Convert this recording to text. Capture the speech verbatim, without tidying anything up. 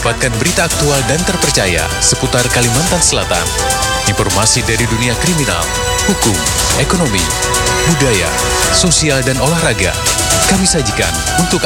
mendapatkan berita aktual dan terpercaya seputar Kalimantan Selatan. Informasi dari dunia kriminal, hukum, ekonomi, budaya, sosial, dan olahraga kami sajikan untuk